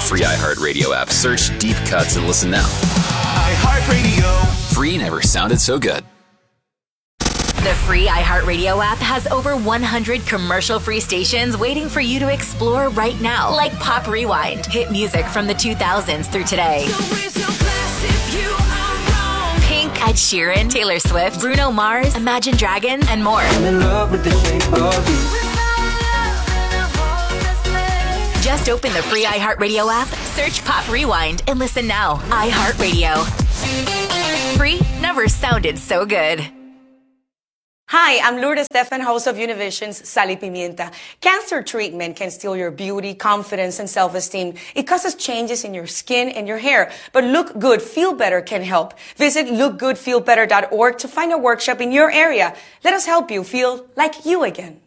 free iHeartRadio app. Search Deep Cuts and listen now. iHeartRadio. Free never sounded so good. The free iHeartRadio app has over 100 commercial-free stations waiting for you to explore right now. Like Pop Rewind, hit music from the 2000s through today. Pink, Ed Sheeran, Taylor Swift, Bruno Mars, Imagine Dragons, and more. I'm in love with the shape of you. Just open the free iHeartRadio app, search Pop Rewind, and listen now. iHeartRadio. Free never sounded so good. Hi, I'm Lourdes Stefan, host of Univision's Sal y Pimienta. Cancer treatment can steal your beauty, confidence, and self-esteem. It causes changes in your skin and your hair. But Look Good, Feel Better can help. Visit lookgoodfeelbetter.org to find a workshop in your area. Let us help you feel like you again.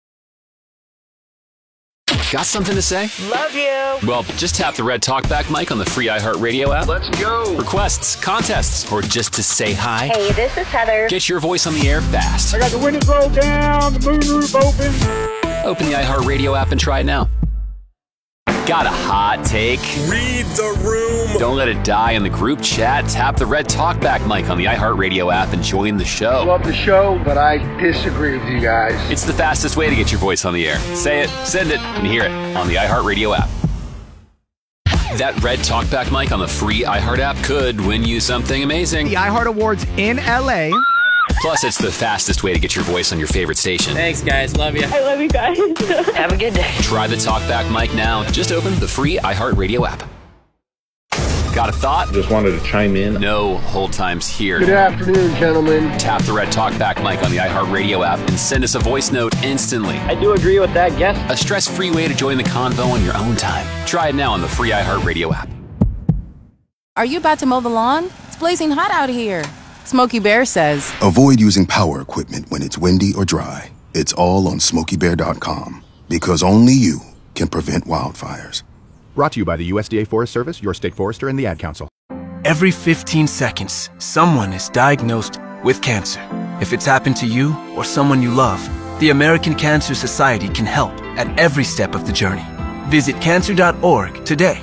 Got something to say? Love you. Well, just tap the red talkback mic on the free iHeartRadio app. Let's go. Requests, contests, or just to say hi. Hey, this is Heather. Get your voice on the air fast. I got the windows rolled down, the moonroof open. Open the iHeartRadio app and try it now. Got a hot take? Read the room. Don't let it die in the group chat. Tap the red talkback mic on the iHeartRadio app and join the show. Love the show, but I disagree with you guys. It's the fastest way to get your voice on the air. Say it, send it, and hear it on the iHeartRadio app. That red talkback mic on the free iHeart app could win you something amazing. The iHeart Awards in LA. Plus, it's the fastest way to get your voice on your favorite station. Thanks, guys. Love you. I love you guys. Have a good day. Try the talkback mic now. Just open the free iHeartRadio app. Got a thought? Just wanted to chime in. No hold times here. Good afternoon, gentlemen. Tap the red talkback mic on the iHeartRadio app and send us a voice note instantly. I do agree with that guess. A stress-free way to join the convo on your own time. Try it now on the free iHeartRadio app. Are you about to mow the lawn? It's blazing hot out here. Smokey Bear says, avoid using power equipment when it's windy or dry. It's all on SmokeyBear.com. Because only you can prevent wildfires. Brought to you by the USDA Forest Service, your state forester, and the Ad Council. Every 15 seconds, someone is diagnosed with cancer. If it's happened to you or someone you love, the American Cancer Society can help at every step of the journey. Visit cancer.org today.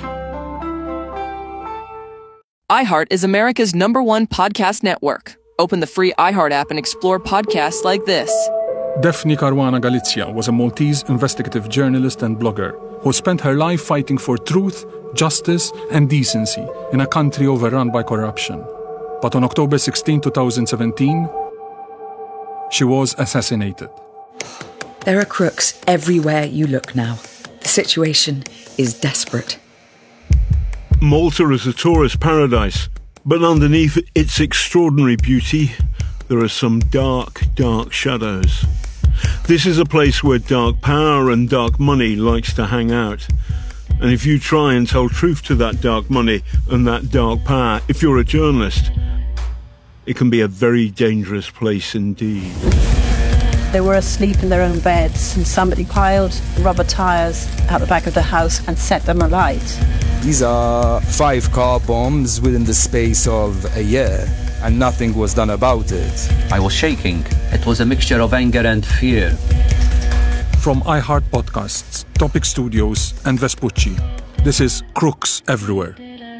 iHeart is America's #1 podcast network. Open the free iHeart app and explore podcasts like this. Daphne Caruana Galizia was a Maltese investigative journalist and blogger who spent her life fighting for truth, justice, and decency in a country overrun by corruption. But on October 16, 2017, she was assassinated. There are crooks everywhere you look now. The situation is desperate. Malta is a tourist paradise, but underneath its extraordinary beauty, there are some dark, dark shadows. This is a place where dark power and dark money likes to hang out. And if you try and tell truth to that dark money and that dark power, if you're a journalist, it can be a very dangerous place indeed. They were asleep in their own beds and somebody piled rubber tires out the back of the house and set them alight. These are 5 car bombs within the space of a year, and nothing was done about it. I was shaking. It was a mixture of anger and fear. From iHeart Podcasts, Topic Studios, and Vespucci, this is Crooks Everywhere.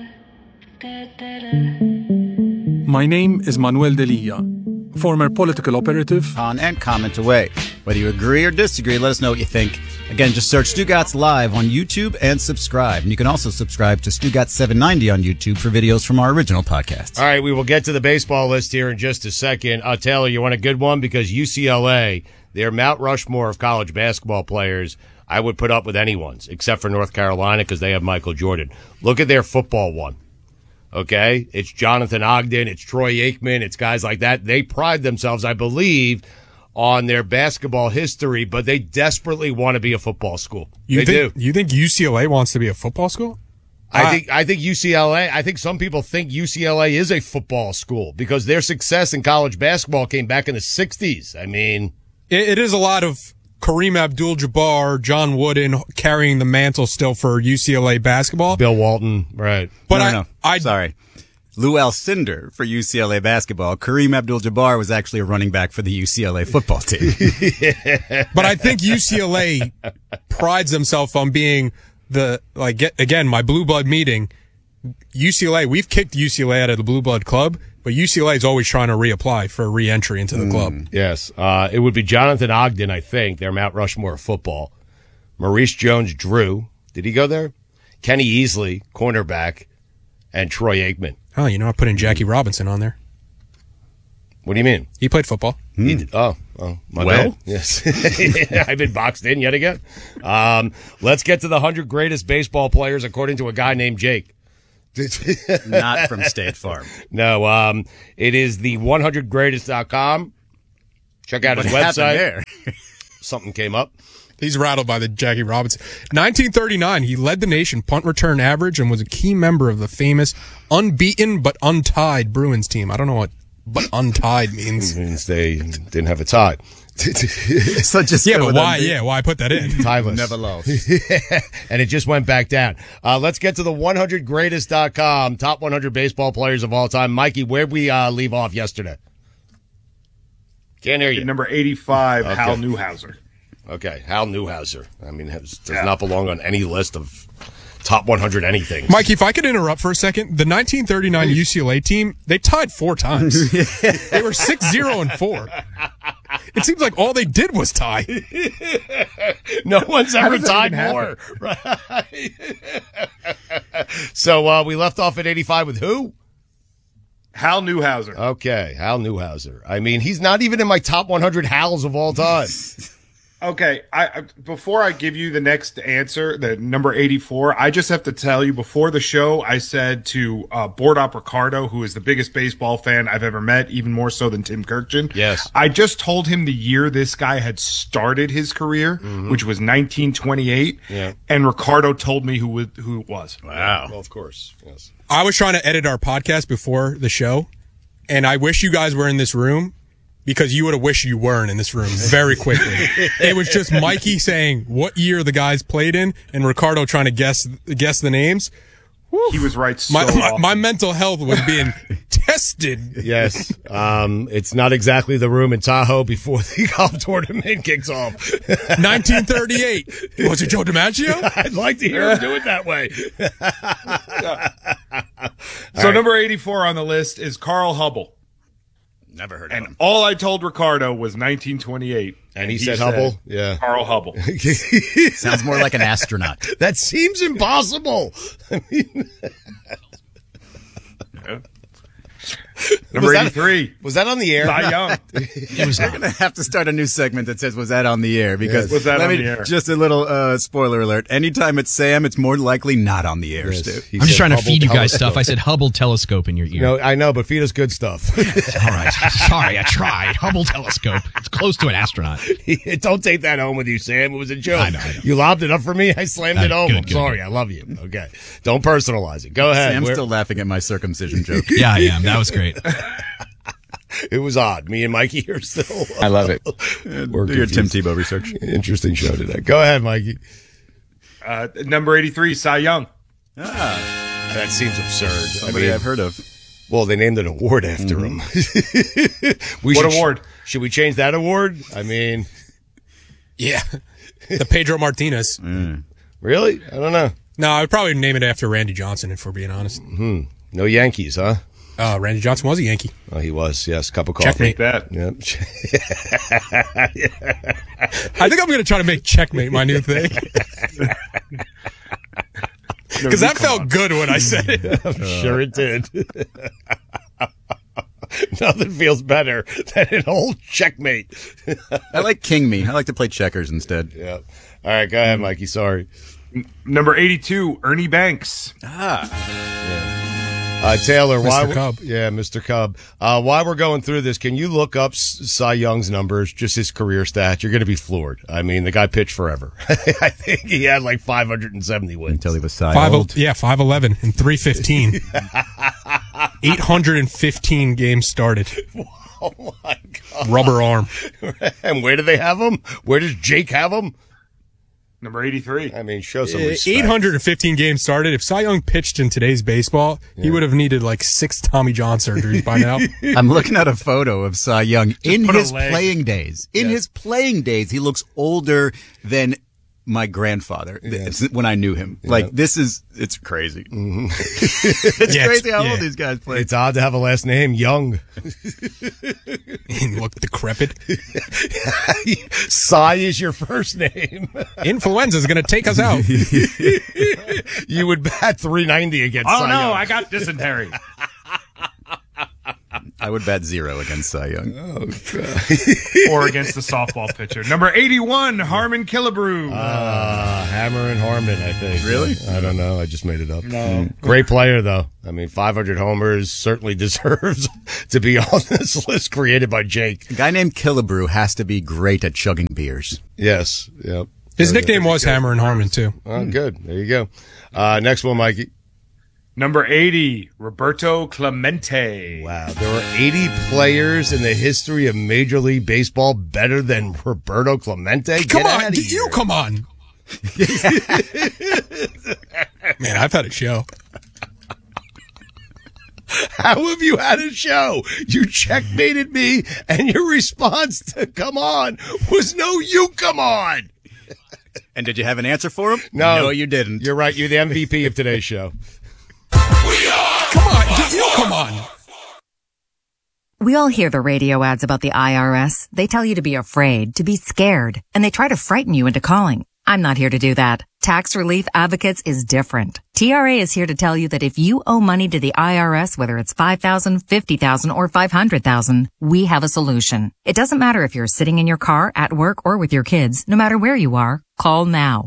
My name is Manuel Delia, former political operative. On and comment away. Whether you agree or disagree, let us know what you think. Again, just search Stugotz Live on YouTube and subscribe. And you can also subscribe to Stugotz 790 on YouTube for videos from our original podcasts. All right, we will get to the baseball list here in just a second. Taylor, you want a good one? Because UCLA, their Mount Rushmore of college basketball players, I would put up with anyone's, except for North Carolina because they have Michael Jordan. Look at their football one. Okay? It's Jonathan Ogden, it's Troy Aikman, it's guys like that. They pride themselves, I believe, on their basketball history, but they desperately want to be a football school. They do. You think UCLA wants to be a football school? I think UCLA, I think some people think UCLA is a football school because their success in college basketball came back in the 60s. I mean, it is a lot of Kareem Abdul-Jabbar, John Wooden carrying the mantle still for UCLA basketball. Bill Walton, right. But sorry. Lou Alcindor for UCLA basketball. Kareem Abdul-Jabbar was actually a running back for the UCLA football team. But I think UCLA prides themselves on being my blue blood meeting, UCLA, we've kicked UCLA out of the blue blood club, but UCLA is always trying to reapply for a re-entry into the club. Yes. It would be Jonathan Ogden, I think. They're Mount Rushmore of football. Maurice Jones-Drew. Did he go there? Kenny Easley, cornerback, and Troy Aikman. Oh, I put in Jackie Robinson on there. What do you mean? He played football. He did. Oh, my bad. Yes. I've been boxed in yet again. Let's get to the 100 greatest baseball players according to a guy named Jake. Not from State Farm. No, it is the 100greatest.com. Check out his website. There? Something came up. He's rattled by the Jackie Robinson. 1939, he led the nation punt return average and was a key member of the famous unbeaten but untied Bruins team. I don't know what but untied means. It means they didn't have a tie. So just but why? Yeah, why put that in? Tieless. Never lost. And it just went back down. Let's get to the 100greatest.com, top 100 baseball players of all time. Mikey, where'd we leave off yesterday? Can't hear you. Number 85, okay. Hal Newhouser. Okay, Hal Newhouser. I mean, does not belong on any list of top 100 anything. Mikey, if I could interrupt for a second, the 1939 UCLA team, they tied 4 times. They were 6-0-4. It seems like all they did was tie. No one's ever tied more. Right. So we left off at 85 with who? Hal Newhouser. Okay, Hal Newhouser. I mean, he's not even in my top 100 Hals of all time. Okay, before I give you the next answer, the number 84, I just have to tell you, before the show, I said to Board Op Ricardo, who is the biggest baseball fan I've ever met, even more so than Tim Kirkjian. Yes. I just told him the year this guy had started his career, which was 1928, and Ricardo told me who it was. Wow. Well, of course, yes. I was trying to edit our podcast before the show, and I wish you guys were in this room, because you would have wished you weren't in this room very quickly. It was just Mikey saying what year the guys played in, and Ricardo trying to guess the names. Woo. He was right. My mental health was being tested. Yes, it's not exactly the room in Tahoe before the golf tournament kicks off. 1938. Was it Joe DiMaggio? I'd like to hear him do it that way. So number 84 on the list is Carl Hubble. Never heard of him. And all I told Ricardo was 1928. And he said Hubble? Yeah. Carl Hubble. Sounds more like an astronaut. That seems impossible. I mean, Number 83. Was that on the air? Cy Young. It was. We're going to have to start a new segment that says, was that on the air? Because was that on the air? Just a little spoiler alert. Anytime it's Sam, it's more likely not on the air, Stu. I'm just trying to feed you guys stuff. I said Hubble telescope in your ear. No, I know, but feed us good stuff. All right. Sorry, I tried. Hubble telescope. It's close to an astronaut. Don't take that home with you, Sam. It was a joke. I know. You lobbed it up for me. I slammed it home. I'm sorry. I love you. Okay. Don't personalize it. Go ahead. Sam's still laughing at my circumcision joke. Yeah, I am. That was great. It was odd. Me and Mikey are still. I love it. Do your Tim Tebow research. Interesting show today. Go ahead, Mikey. Number 83, Cy Young. That seems absurd. Somebody I've heard of. Well, they named an award after him. What award? Should we change that award? I mean, yeah, the Pedro Martinez. Really? I don't know. No, I would probably name it after Randy Johnson, if we're being honest. No Yankees, huh? Randy Johnson was a Yankee. Oh, he was. Yes, cup of coffee. Checkmate. That. Yep. I think I'm going to try to make checkmate my new thing. Because that felt good when I said it. I'm sure it did. Nothing feels better than an old checkmate. I like King Me. I like to play checkers instead. Yeah. All right, go ahead, Mikey. Sorry. Number 82, Ernie Banks. Taylor, Mr. Cub. Yeah, Mr. Cub. While we're going through this, can you look up Cy Young's numbers, just his career stats? You're going to be floored. I mean, the guy pitched forever. I think he had like 570 wins. Until he was Cy old. 5'11" and 315. 815 games started. Oh, my God. Rubber arm. And where do they have him? Where does Jake have him? Number 83. I mean, show some respect. 815 games started. If Cy Young pitched in today's baseball, he would have needed like 6 Tommy John surgeries by now. I'm looking at a photo of Cy Young in his playing days. In his playing days, he looks older than my grandfather when I knew him. Like, it's crazy. Mm-hmm. It's crazy how old these guys play. It's odd to have a last name, Young. You look decrepit. Cy is your first name. Influenza is going to take us out. You would bat 390 against Cy Young. I got dysentery. I would bet 0 against Cy Young. Oh, God. Or against the softball pitcher. Number 81, Harmon Killebrew. Hammer and Harmon, I think. Really? I don't know. I just made it up. No. Great player, though. I mean, 500 homers, certainly deserves to be on this list created by Jake. A guy named Killebrew has to be great at chugging beers. Yes. Yep. His nickname was Hammer and Harmon, too. Oh, good. There you go. Next one, Mikey. Number 80, Roberto Clemente. Wow, there were 80 players in the history of Major League Baseball better than Roberto Clemente? Come on, you come on. Man, I've had a show. How have you had a show? You checkmated me, and your response to come on was no, you come on. And did you have an answer for him? No, you didn't. You're right. You're the MVP of today's show. Come on. We all hear the radio ads about the IRS. They tell you to be afraid, to be scared, and they try to frighten you into calling. I'm not here to do that. Tax Relief Advocates is different. TRA is here to tell you that if you owe money to the IRS, whether it's $5,000, $50,000, or $500,000, we have a solution. It doesn't matter if you're sitting in your car, at work, or with your kids. No matter where you are, call now.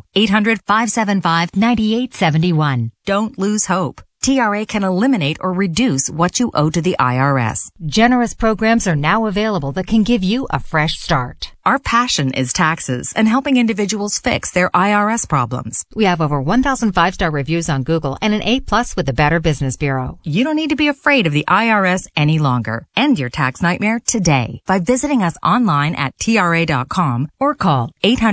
800-575-9871. Don't lose hope. TRA can eliminate or reduce what you owe to the IRS. Generous programs are now available that can give you a fresh start. Our passion is taxes and helping individuals fix their IRS problems. We have over 1,000 5-star reviews on Google and an A+ with the Better Business Bureau. You don't need to be afraid of the IRS any longer. End your tax nightmare today by visiting us online at TRA.com or call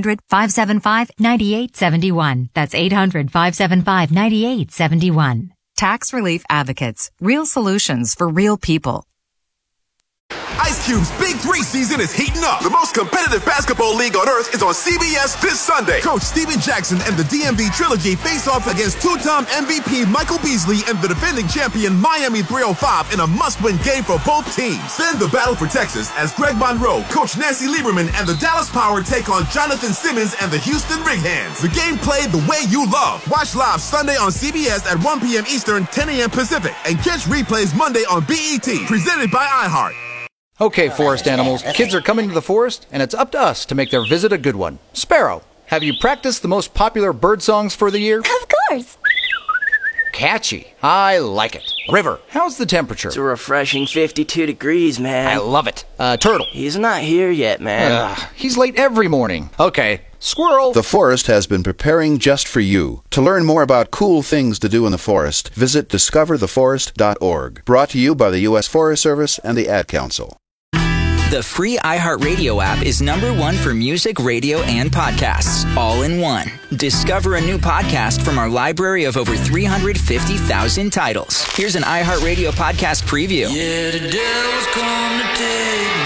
800-575-9871. That's 800-575-9871. Tax Relief Advocates. Real solutions for real people. Ice Cube's Big 3 season is heating up. The most competitive basketball league on earth is on CBS this Sunday. Coach Steven Jackson and the DMV Trilogy face off against two-time MVP Michael Beasley and the defending champion Miami 305 in a must-win game for both teams. Then the battle for Texas as Greg Monroe, Coach Nancy Lieberman, and the Dallas Power take on Jonathan Simmons and the Houston Rig-Hands. The game played the way you love. Watch live Sunday on CBS at 1 p.m. Eastern, 10 a.m. Pacific, and catch replays Monday on BET, presented by iHeart. Okay, forest animals, kids are coming to the forest, and it's up to us to make their visit a good one. Sparrow, have you practiced the most popular bird songs for the year? Of course. Catchy. I like it. River, how's the temperature? It's a refreshing 52 degrees, man. I love it. Turtle. He's not here yet, man. He's late every morning. Okay. Squirrel. The forest has been preparing just for you. To learn more about cool things to do in the forest, visit discovertheforest.org. Brought to you by the U.S. Forest Service and the Ad Council. The free iHeartRadio app is #1 for music, radio, and podcasts, all in one. Discover a new podcast from our library of over 350,000 titles. Here's an iHeartRadio podcast preview. Yeah, the devil's come to take me.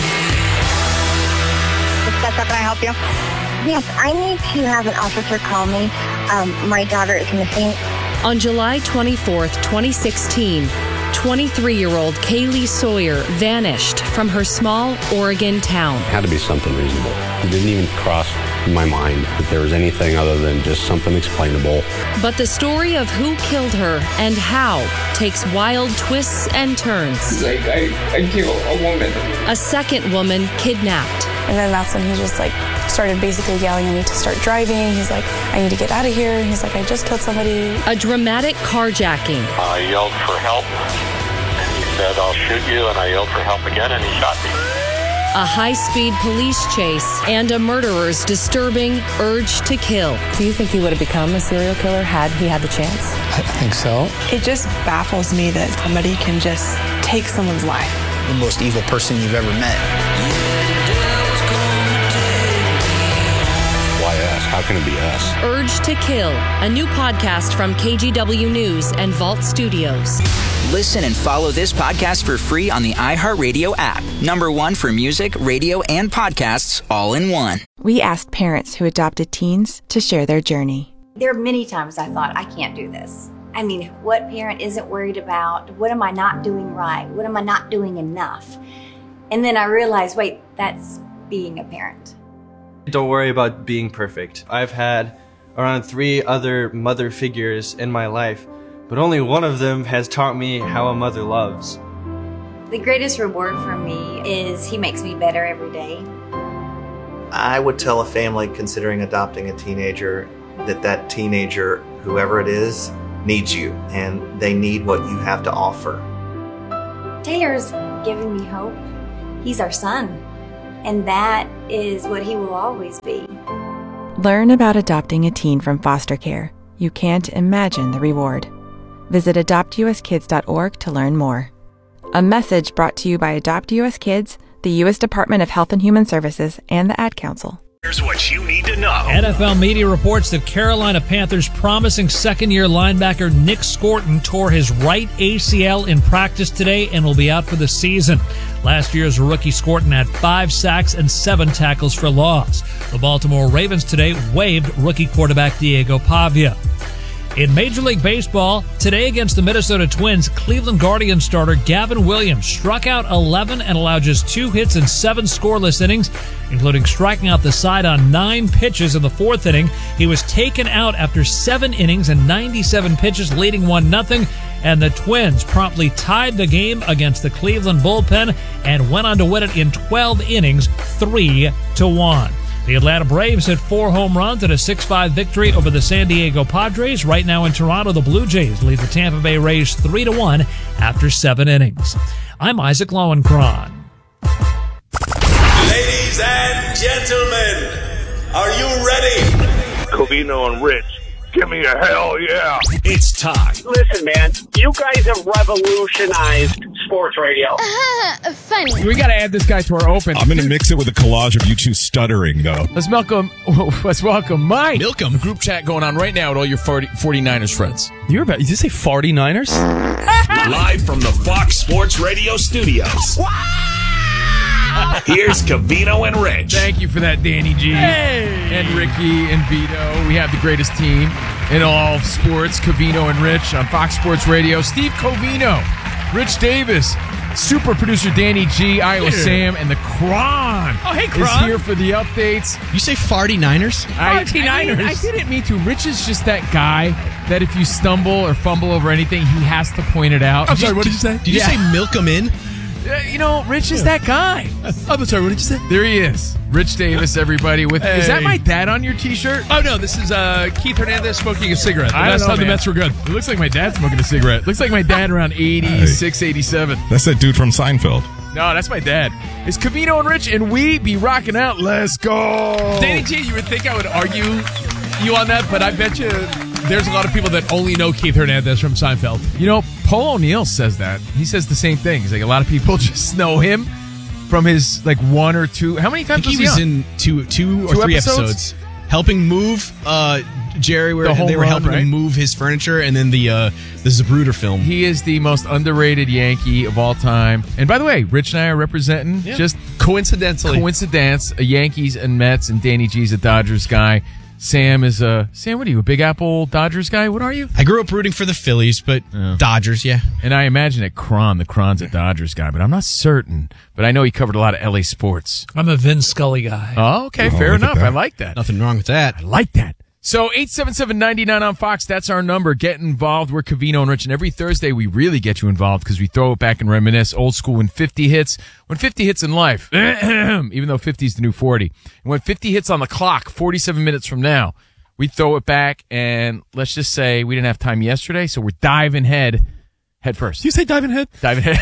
Can I help you? Yes, I need to have an officer call me. My daughter is missing. On July 24th, 2016, 23-year-old Kaylee Sawyer vanished from her small Oregon town. It had to be something reasonable. It didn't even cross my mind that there was anything other than just something explainable. But the story of who killed her and how takes wild twists and turns. He's like, I killed a woman. A second woman kidnapped. And then that's when he just started basically yelling at me to start driving. He's like, I need to get out of here. And he's like, I just killed somebody. A dramatic carjacking. I yelled for help. And he said, I'll shoot you. And I yelled for help again, and he shot me. A high-speed police chase and a murderer's disturbing urge to kill. Do you think he would have become a serial killer had he had the chance? I think so. It just baffles me that somebody can just take someone's life. The most evil person you've ever met. Why ask? how can it be us? Urge to Kill, a new podcast from KGW News and Vault Studios. Listen and follow this podcast for free on the iHeartRadio app. #1 for music, radio, and podcasts all in one. We asked parents who adopted teens to share their journey. There are many times I thought, I can't do this. I mean, what parent isn't worried about? What am I not doing right? What am I not doing enough? And then I realized, wait, that's being a parent. Don't worry about being perfect. I've had around 3 other mother figures in my life, but only one of them has taught me how a mother loves. The greatest reward for me is he makes me better every day. I would tell a family considering adopting a teenager that teenager, whoever it is, needs you, and they need what you have to offer. Taylor's giving me hope. He's our son, and that is what he will always be. Learn about adopting a teen from foster care. You can't imagine the reward. Visit adoptuskids.org to learn more. A message brought to you by Adopt US Kids, the U.S. Department of Health and Human Services, and the Ad Council. Here's what you need to know. NFL media reports that Carolina Panthers promising second-year linebacker Nick Scorton tore his right ACL in practice today and will be out for the season. Last year's rookie Scorton had 5 sacks and 7 tackles for loss. The Baltimore Ravens today waived rookie quarterback Diego Pavia. In Major League Baseball, today against the Minnesota Twins, Cleveland Guardians starter Gavin Williams struck out 11 and allowed just 2 hits in 7 scoreless innings, including striking out the side on 9 pitches in the 4th inning. He was taken out after 7 innings and 97 pitches, leading 1-0, and the Twins promptly tied the game against the Cleveland bullpen and went on to win it in 12 innings, 3-1. The Atlanta Braves hit 4 home runs in a 6-5 victory over the San Diego Padres. Right now in Toronto, the Blue Jays lead the Tampa Bay Rays 3-1 after 7 innings. I'm Isaac Lowenkron. Ladies and gentlemen, are you ready? Covino and Rich, give me a hell yeah. It's time. Listen, man, you guys have revolutionized sports radio. Funny. We got to add this guy to our open. I'm going to mix it with a collage of you two stuttering, though. Let's welcome Mike. Milcom. Group chat going on right now with all your 49ers friends. Did you say 49ers? Live from the Fox Sports Radio studios. Here's Covino and Rich. Thank you for that, Danny G. Hey. And Ricky and Vito. We have the greatest team in all of sports, Covino and Rich on Fox Sports Radio. Steve Covino, Rich Davis, super producer Danny G, Iowa Sam, and the Kron. Oh, hey, Kron. Is here for the updates. You say 49ers? 49ers. I didn't mean to. Rich is just that guy that if you stumble or fumble over anything, he has to point it out. I'm sorry, what did you say? Did you say milk him in? Rich is that guy. I'm sorry, what did you say? There he is. Rich Davis, everybody. Is that my dad on your T-shirt? Oh, no, this is Keith Hernandez smoking a cigarette. The last time the Mets were good. It looks like my dad smoking a cigarette. Looks like my dad around 86, 87. That's that dude from Seinfeld. No, that's my dad. It's Covino and Rich, and we be rocking out. Let's go. Danny G, you would think I would argue you on that, but I bet you there's a lot of people that only know Keith Hernandez from Seinfeld. Paul O'Neill says that. He says the same thing. He's like, a lot of people just know him from his, 1 or 2. How many times he was in two or three episodes? Helping move Jerry, where they were helping him move his furniture, and then the Zapruder film. He is the most underrated Yankee of all time. And by the way, Rich and I are representing just coincidence, a Yankees and Mets, and Danny G's a Dodgers guy. Sam is Sam, what are you, a Big Apple Dodgers guy? What are you? I grew up rooting for the Phillies, but Dodgers, yeah. And I imagine that the Kron's a Dodgers guy, but I'm not certain. But I know he covered a lot of LA sports. I'm a Vin Scully guy. Oh, okay, fair enough. I like that. Nothing wrong with that. I like that. So 877-99 on Fox, that's our number. Get involved. We're Covino and Rich, and every Thursday we really get you involved because we throw it back and reminisce. Old school when 50 hits. When 50 hits in life, even though 50 is the new 40. And when 50 hits on the clock, 47 minutes from now, we throw it back, and let's just say we didn't have time yesterday, so we're diving head first. You say diving head? Diving head.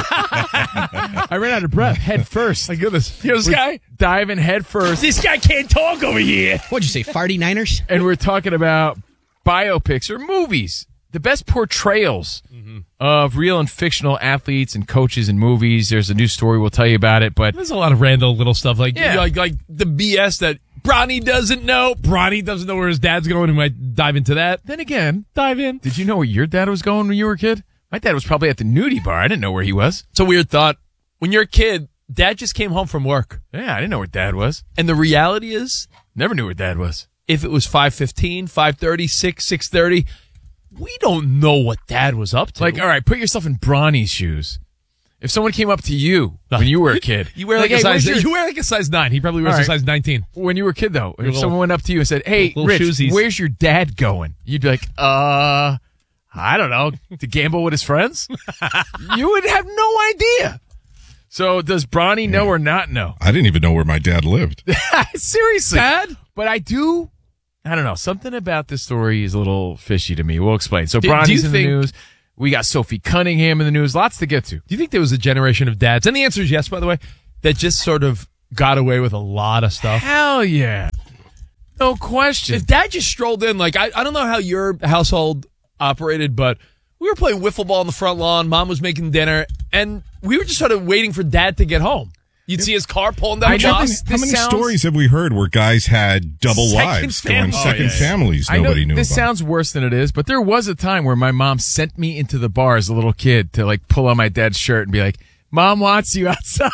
I ran out of breath. Head first. My goodness. Here's this guy. Diving head first. This guy can't talk over here. What'd you say, 49ers? And we're talking about biopics or movies. The best portrayals of real and fictional athletes and coaches in movies. There's a new story. We'll tell you about it. But there's a lot of random little stuff like the BS that Bronny doesn't know. Bronny doesn't know where his dad's going. He might dive into that. Then again, dive in. Did you know where your dad was going when you were a kid? My dad was probably at the nudie bar. I didn't know where he was. It's a weird thought. When you're a kid, dad just came home from work. Yeah, I didn't know where dad was. And the reality is, never knew where dad was. If it was 5:15, 5:30, 6:30, we don't know what dad was up to. Like, all right, put yourself in Bronny's shoes. If someone came up to you when you were a kid, you wear like a size. You wear like a size 9. He probably wears a size 19. When you were a kid, though, if someone went up to you and said, "Hey, Rich, shoesies. Where's your dad going?" You'd be like, I don't know, to gamble with his friends. You would have no idea. So does Bronny know or not know? I didn't even know where my dad lived. Seriously, Dad? But I do. I don't know. Something about this story is a little fishy to me. We'll explain. So Bronny's in the news. We got Sophie Cunningham in the news. Lots to get to. Do you think there was a generation of dads, and the answer is yes, by the way, that just sort of got away with a lot of stuff? Hell yeah. No question. If dad just strolled in, like, I don't know how your household operated, but we were playing wiffle ball on the front lawn. Mom was making dinner, and we were just sort of waiting for dad to get home. You'd see his car pulling down the block. How many stories have we heard where guys had double wives going second families nobody knew about? This sounds worse than it is, but there was a time where my mom sent me into the bar as a little kid to like pull on my dad's shirt and be like, "Mom wants you outside."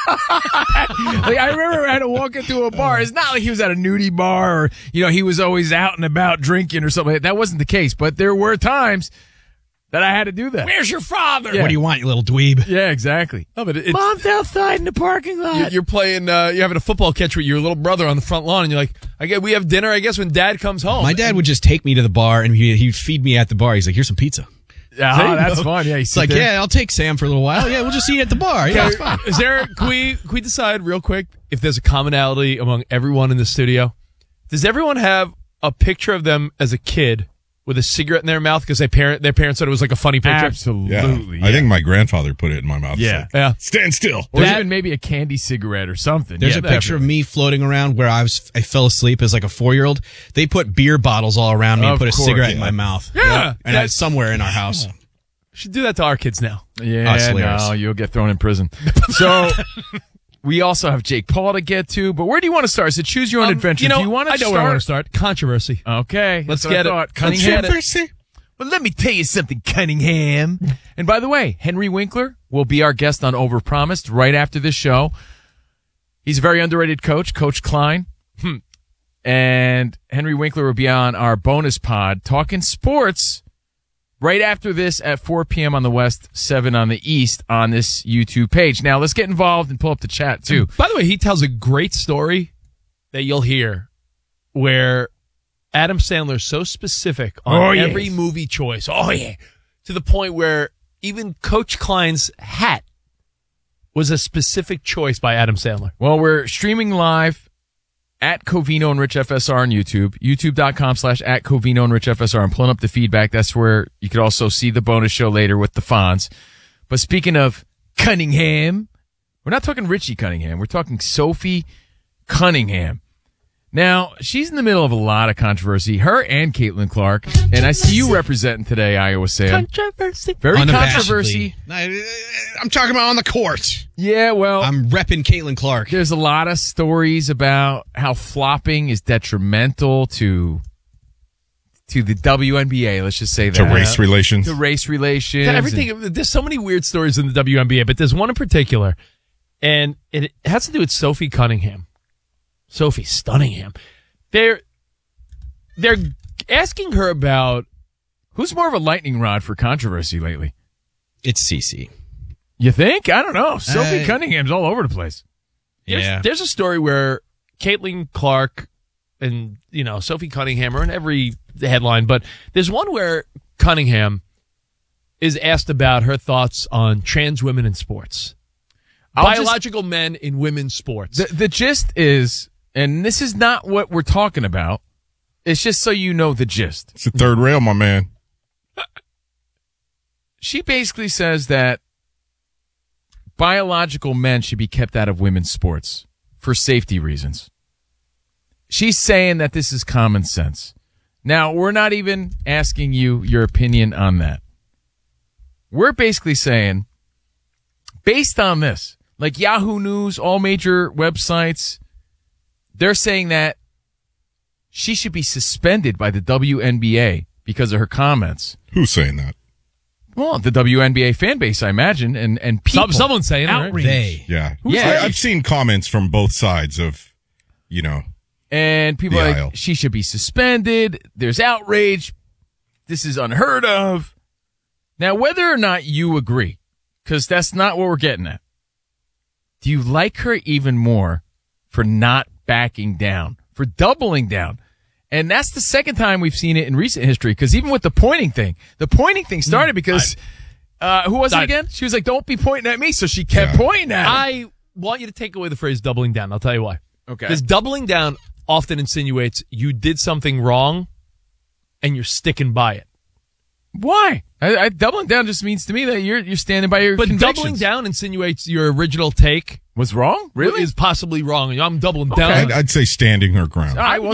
Like, I remember I had to walk into a bar. It's not like he was at a nudie bar or, he was always out and about drinking or something. That wasn't the case, but there were times that I had to do that. Where's your father? Yeah. What do you want, you little dweeb? Yeah, exactly. Oh, but Mom's outside in the parking lot. You're playing, you're having a football catch with your little brother on the front lawn, and you're like, we have dinner, I guess, when dad comes home. My dad would just take me to the bar, and he'd feed me at the bar. He's like, "Here's some pizza." Yeah, that's fun. Yeah, it's like, yeah, I'll take Sam for a little while. Yeah, we'll just eat at the bar. Yeah, it's fine. Is there? Can we decide real quick if there's a commonality among everyone in the studio? Does everyone have a picture of them as a kid with a cigarette in their mouth because their parents thought it was like a funny picture? Absolutely. Yeah. I think my grandfather put it in my mouth. Yeah. Like, stand still. Or even maybe a candy cigarette or something. There's a picture of me floating around where I fell asleep as like a 4-year-old. They put beer bottles all around me and put a cigarette in my mouth. Yeah. And it's somewhere in our house. We should do that to our kids now. Yeah, no, you'll get thrown in prison. So we also have Jake Paul to get to, but where do you want to start? Is it choose your own adventure? Do you want to I know where I want to start. Controversy. Okay. Let's get it. Controversy. Well, let me tell you something, Cunningham. And by the way, Henry Winkler will be our guest on Overpromised right after this show. He's a very underrated coach, Coach Klein. And Henry Winkler will be on our bonus pod talking sports right after this at 4 p.m. on the West, 7 on the East on this YouTube page. Now, let's get involved and pull up the chat, too. By the way, he tells a great story that you'll hear where Adam Sandler's so specific on every movie choice. Oh, yeah. To the point where even Coach Klein's hat was a specific choice by Adam Sandler. Well, we're streaming live at Covino and Rich FSR on YouTube, youtube.com/@Covino and Rich FSR. I'm pulling up the feedback. That's where you could also see the bonus show later with the Fonz. But speaking of Cunningham, we're not talking Richie Cunningham. We're talking Sophie Cunningham. Now, she's in the middle of a lot of controversy, her and Caitlin Clark. And I see you representing today, Iowa Sam. Controversy. Very controversy. I'm talking about on the court. Yeah, well, I'm repping Caitlin Clark. There's a lot of stories about how flopping is detrimental to the WNBA, let's just say that. To race relations. To race relations. Everything. There's so many weird stories in the WNBA, but there's one in particular, and it has to do with Sophie Cunningham. Sophie Stunningham. They're asking her about who's more of a lightning rod for controversy lately. It's Cece. You think? I don't know. Sophie Cunningham's all over the place. There's a story where Caitlin Clark and Sophie Cunningham are in every headline, but there's one where Cunningham is asked about her thoughts on trans women in sports. Biological men in women's sports. The gist is, and this is not what we're talking about, it's just so you know the gist. It's the third rail, my man. She basically says that biological men should be kept out of women's sports for safety reasons. She's saying that this is common sense. Now, we're not even asking you your opinion on that. We're basically saying, based on this, like Yahoo News, all major websites, they're saying that she should be suspended by the WNBA because of her comments. Who's saying that? Well, the WNBA fan base, I imagine, and people. Someone's saying outrage. They. Yeah. Yeah. I've seen comments from both sides of, and people are like, she should be suspended. There's outrage. This is unheard of. Now, whether or not you agree, because that's not what we're getting at, do you like her even more for not backing down, for doubling down? And that's the second time we've seen it in recent history, because even with the pointing thing started because, who was it again? She was like, don't be pointing at me, so she kept pointing at him. I want you to take away the phrase doubling down. I'll tell you why. Okay. Because doubling down often insinuates you did something wrong and you're sticking by it. Why? Doubling down just means to me that you're standing by your convictions. But doubling down insinuates your original take was wrong? Really? Is possibly wrong. I'm doubling down. I'd say standing her ground.